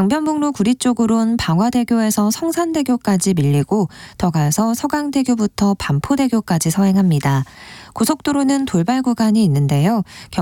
강변북로 구리 쪽으론 방화대교에서 성산대교까지 밀리고 더 가서 서강대교부터 반포대교까지 서행합니다. 고속도로는 돌발 구간이 있는데요.